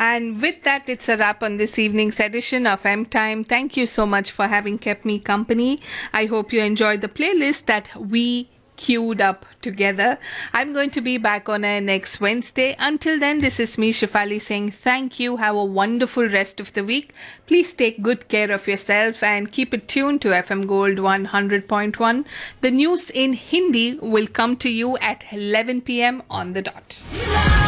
And with that, it's a wrap on this evening's edition of M Time. Thank you so much for having kept me company. I hope you enjoyed the playlist that we queued up together. I'm going to be back on air next Wednesday. Until then, this is me, Shifali, saying thank you. Have a wonderful rest of the week. Please take good care of yourself and keep it tuned to FM Gold 100.1. The news in Hindi will come to you at 11 p.m. on the dot.